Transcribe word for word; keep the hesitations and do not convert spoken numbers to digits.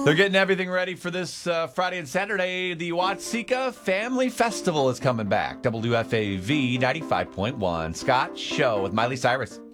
They're getting everything ready for this uh, Friday and Saturday. The Watseka Family Festival is coming back. W F A V ninety-five point one. Scott Show with Miley Cyrus.